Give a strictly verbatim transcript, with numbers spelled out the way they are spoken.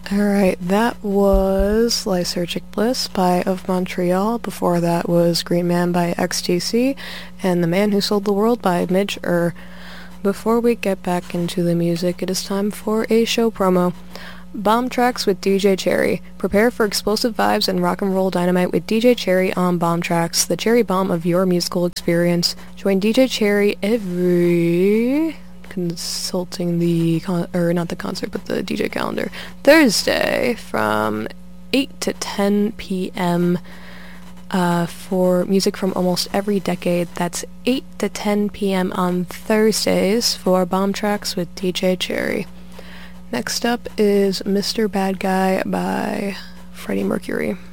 Alright, that was Lysergic Bliss by Of Montreal. Before that was Green Man by X T C, and The Man Who Sold the World by Midge Ur. Before we get back into the music, it is time for a show promo. Bomb Tracks with D J Cherry. Prepare for explosive vibes and rock and roll dynamite with D J Cherry on Bomb Tracks, the cherry bomb of your musical experience. Join D J Cherry every... consulting the con- or not the concert but the D J calendar Thursday from eight to ten p.m. uh, for music from almost every decade. That's eight to ten p.m. on Thursdays for Bomb Tracks with D J Cherry. Next up is Mister Bad Guy by Freddie Mercury.